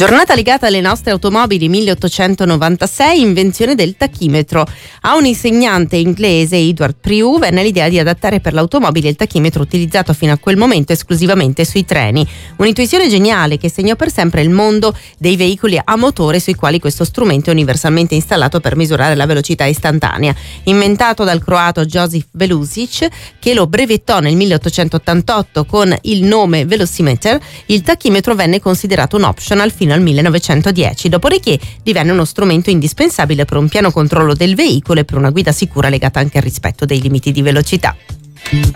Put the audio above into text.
Giornata legata alle nostre automobili, 1896, invenzione del tachimetro. A un insegnante inglese, Edward Prew, venne l'idea di adattare per l'automobile il tachimetro utilizzato fino a quel momento esclusivamente sui treni. Un'intuizione geniale che segnò per sempre il mondo dei veicoli a motore sui quali questo strumento è universalmente installato per misurare la velocità istantanea. Inventato dal croato Josip Velušić, che lo brevettò nel 1888 con il nome Velocimeter, il tachimetro venne considerato un optional fino al 1910, dopodiché divenne uno strumento indispensabile per un pieno controllo del veicolo e per una guida sicura legata anche al rispetto dei limiti di velocità.